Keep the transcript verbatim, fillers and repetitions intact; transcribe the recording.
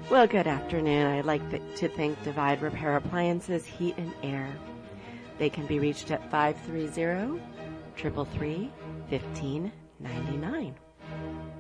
Well, good afternoon. I'd like th- to thank Divide Repair Appliances, Heat and Air. They can be reached at five three zero, three three three, one five nine nine.